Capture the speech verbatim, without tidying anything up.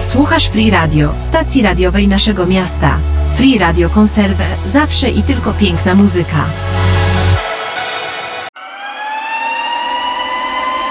Słuchasz Free Radio, stacji radiowej naszego miasta. Free Radio Konserwę, zawsze i tylko piękna muzyka.